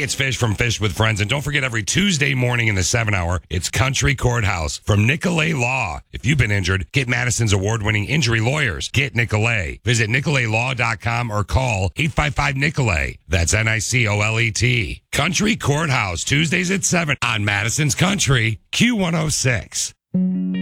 it's Fish from Fish with Friends. And don't forget, every Tuesday morning in the 7 hour, it's Country Courthouse from Nicolay Law. If you've been injured, get Madison's award-winning injury lawyers. Get Nicolay. Visit nicolaylaw.com or call 855-NICOLAY. That's NICOLET. Country Courthouse, Tuesdays at 7 on Madison's Country, Q106.